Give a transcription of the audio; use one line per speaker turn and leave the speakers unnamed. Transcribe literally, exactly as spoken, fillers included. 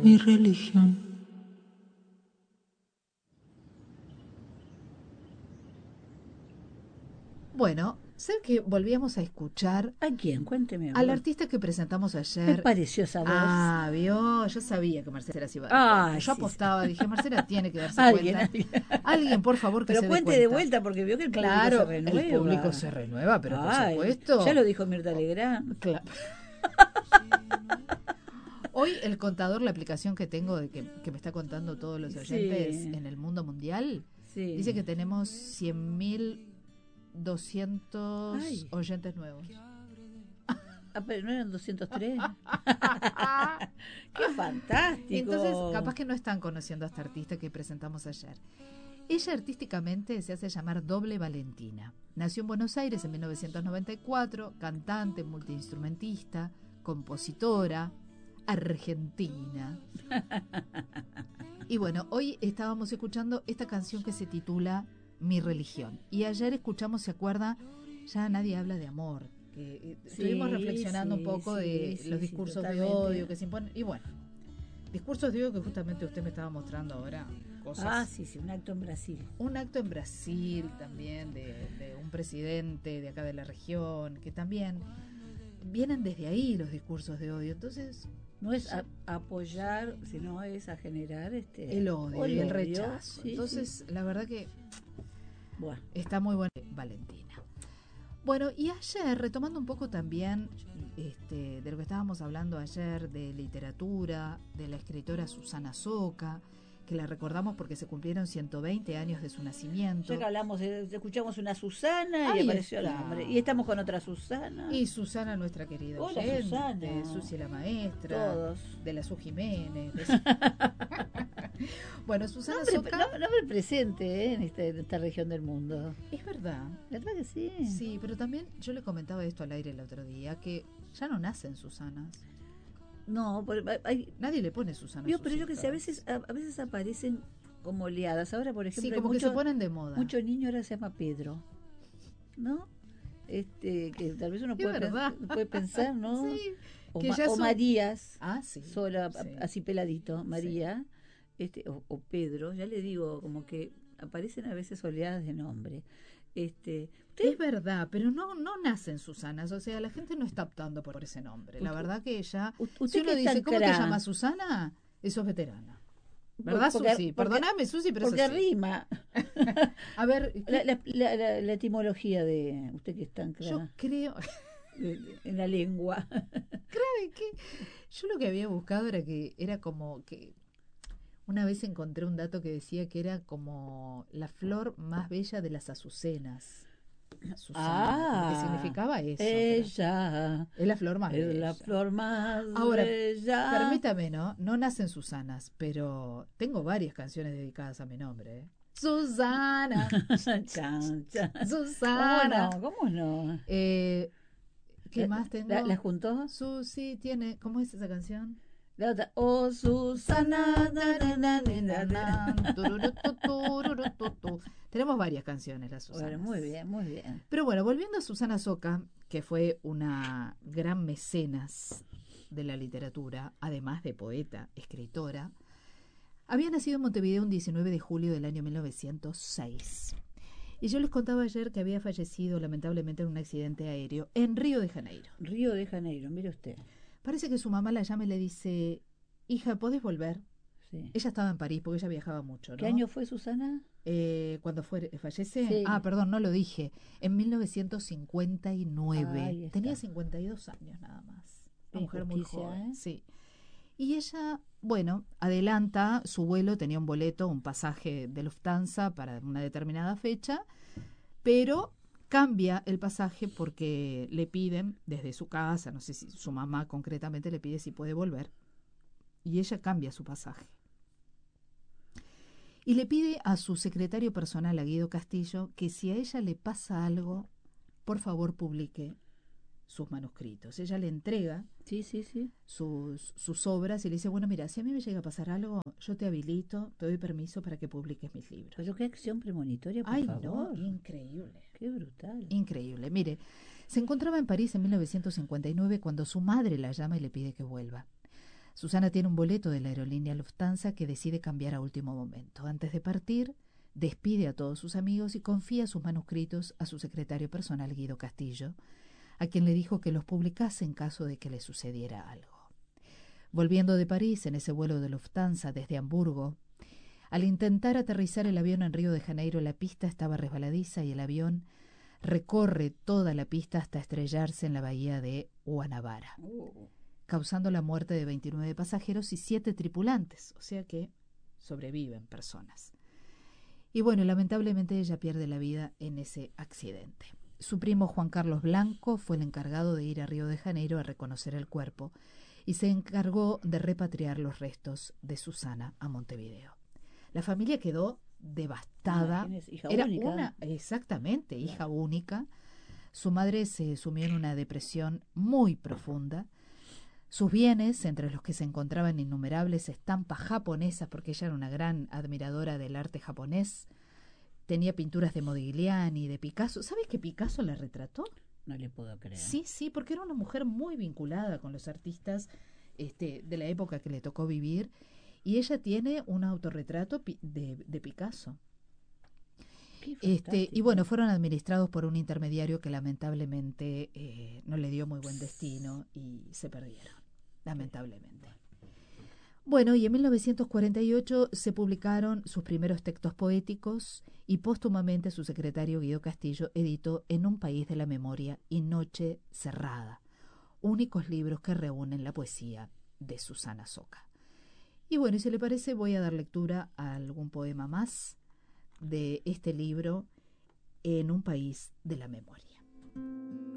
mi religión.
Bueno, sé que volvíamos a escuchar
¿A quién? Cuénteme.
al
vos.
artista que presentamos
¿Qué
ayer.
pareció esa voz?
Ah, vio, yo sabía que Marcela se iba a dar
Ah,
cuenta. Yo
sí,
apostaba, dije, Marcela tiene que darse
Alguien,
cuenta.
alguien.
Alguien, por favor, que
Pero
se dé
cuente
cuenta.
de vuelta porque vio que el público
Claro,
se renueva.
el público se renueva, pero
Ay,
por supuesto.
Ya lo dijo Mirta Legrand.
Claro. Hoy el contador, la aplicación que tengo de que, que me está contando todos los oyentes
Sí.
en el mundo mundial,
Sí.
dice que tenemos cien mil doscientos
Ay.
oyentes nuevos.
Ah, pero no eran doscientos tres. ¡Qué fantástico!
Entonces, capaz que no están conociendo a esta artista que presentamos ayer. Ella artísticamente se hace llamar Doble Valentina. Nació en Buenos Aires en mil novecientos noventa y cuatro, cantante, multiinstrumentista, compositora, argentina. Y bueno, hoy estábamos escuchando esta canción que se titula Mi Religión. Y ayer escuchamos, ¿se acuerda? Ya nadie habla de amor. Que eh,
Sí,
estuvimos reflexionando
sí,
un poco
sí,
de
sí,
los
sí,
discursos de
totalmente.
odio que se imponen. Y bueno, discursos de odio que justamente usted me estaba mostrando ahora. Cosas.
Ah, sí, sí, un acto en Brasil.
Un acto en Brasil también de, de un presidente de acá de la región, que también vienen desde ahí los discursos de odio. Entonces,
No es a, apoyar, sino es a generar este
el odio
o
y el
odio,
rechazo.
sí,
Entonces,
sí.
la verdad que
Buah.
está muy buena Valentina. Bueno, y ayer, retomando un poco también este, de lo que estábamos hablando ayer, de literatura, de la escritora Susana Soca, que la recordamos porque se cumplieron ciento veinte años de su nacimiento.
Ya que hablamos, eh, escuchamos una Susana y
Ahí
apareció
está.
el nombre. Y estamos con otra Susana.
Y Susana, nuestra querida
Hola,
oyente,
Susana.
Susi la maestra,
Todos.
de la Su Jiménez. de- Bueno, Susana
Nombre,
Soca,
no- nombre presente eh, en, este- en esta región del mundo.
es verdad.
¿Verdad que sí?
Sí, pero también yo le comentaba esto al aire el otro día, que ya no nacen Susanas.
No, por- hay,
Nadie le pone Susana a
yo,
sus
pero yo que sé, a
hijas.
veces, a, a veces aparecen como oleadas. Ahora, por ejemplo,
Sí,
hay
como que
mucho-
se ponen de moda.
mucho niño ahora se llama Pedro, ¿no? Este, que tal vez uno
Es
puede,
verdad.
pen- puede pensar, ¿no?
Sí,
o,
que
ma-
ya
o
son-
Marías,
Ah, sí.
sola, a-
sí.
así peladito, María, este, o, o Pedro, ya le digo, como que aparecen a veces oleadas de nombre. Este,
Es verdad, pero no no nacen Susanas, o sea, la gente no está optando por ese nombre. La
Usted-
verdad que ella,
u-
si
usted
uno
que es
dice,
tan
¿cómo te
cra-
llamas Susana? Eso es veterana. ¿Verdad,
porque-
Susi?
porque-
Perdóname, Susi, pero es
porque
así.
rima.
A ver,
La, la, la, la- la etimología de usted que es tan
yo
clara
creo,
en la lengua.
¿sabe qué? Yo lo que había buscado era que era como que una vez encontré un dato que decía que era como la flor más bella de las azucenas. Susana, como que significaba eso. pero
Ella
es la flor más
es
bella.
la flor más
Ahora,
bella.
Permítame, ¿no? No nacen Susanas, pero tengo varias canciones dedicadas a mi nombre. ¿eh? Susana,
Chan, chan.
Susana.
¿Cómo no? ¿Cómo no?
Eh, ¿Qué
La-
más tengo?
¿La, la juntó?
Susi tiene, ¿cómo es esa canción?
La otra. Oh, Susana. na, na, na, na, na, na.
Tururutu, tururutu. Tenemos varias canciones, las Susanas.
Bueno, muy bien, muy bien.
Pero bueno, volviendo a Susana Soca, que fue una gran mecenas de la literatura, además de poeta, escritora, había nacido en Montevideo un diecinueve de julio del año mil novecientos seis. Y yo les contaba ayer que había fallecido lamentablemente en un accidente aéreo en Río de Janeiro.
Río de Janeiro, mire usted.
Parece que su mamá la llama y le dice, hija, ¿podés volver?
Sí.
Ella estaba en París porque ella viajaba mucho, ¿no?
¿Qué año fue Susana?
Eh, cuando fue, fallece,
Sí.
ah, perdón, no lo dije, en mil novecientos cincuenta y nueve.
Ahí está.
Tenía cincuenta y dos años nada más.
Qué
Una mujer muy
injusticia,
joven,
¿eh?
sí. Y ella, bueno, adelanta su vuelo, tenía un boleto, un pasaje de Lufthansa para una determinada fecha, pero cambia el pasaje porque le piden desde su casa, no sé si su mamá concretamente le pide si puede volver, y ella cambia su pasaje. Y le pide a su secretario personal, a Guido Castillo, que si a ella le pasa algo, por favor publique sus manuscritos. Ella le entrega
Sí, sí, sí.
sus, sus obras y le dice, bueno, mira, si a mí me llega a pasar algo, yo te habilito, te doy permiso para que publiques mis libros.
Pero qué acción premonitoria, por
Ay,
favor.
no, increíble.
Qué brutal.
Increíble. Mire, se encontraba en París en mil novecientos cincuenta y nueve cuando su madre la llama y le pide que vuelva. Susana tiene un boleto de la aerolínea Lufthansa que decide cambiar a último momento. Antes de partir, despide a todos sus amigos y confía sus manuscritos a su secretario personal Guido Castillo, a quien le dijo que los publicase en caso de que le sucediera algo. Volviendo de París en ese vuelo de Lufthansa desde Hamburgo, al intentar aterrizar el avión en Río de Janeiro, la pista estaba resbaladiza y el avión recorre toda la pista hasta estrellarse en la bahía de Guanabara, uh. causando la muerte de veintinueve pasajeros y siete tripulantes, o sea que sobreviven personas. Y bueno, lamentablemente ella pierde la vida en ese accidente. Su primo Juan Carlos Blanco fue el encargado de ir a Río de Janeiro a reconocer el cuerpo y se encargó de repatriar los restos de Susana a Montevideo. La familia quedó devastada.
Hija
Era
única.
una, exactamente, hija claro. única. Su madre se sumió en una depresión muy profunda. Sus bienes, entre los que se encontraban innumerables estampas japonesas, porque ella era una gran admiradora del arte japonés, tenía pinturas de Modigliani, de Picasso. ¿Sabes que Picasso la retrató?
No le puedo creer.
Sí, sí, porque era una mujer muy vinculada con los artistas este, de la época que le tocó vivir, y ella tiene un autorretrato de, de Picasso. Este, y bueno, fueron administrados por un intermediario que lamentablemente eh, no le dio muy buen destino y se perdieron, lamentablemente. Bueno, y en mil novecientos cuarenta y ocho se publicaron sus primeros textos poéticos y póstumamente su secretario Guido Castillo editó En un país de la memoria y Noche cerrada, únicos libros que reúnen la poesía de Susana Soca. Y bueno, y si le parece voy a dar lectura a algún poema más de este libro, En un país de la memoria.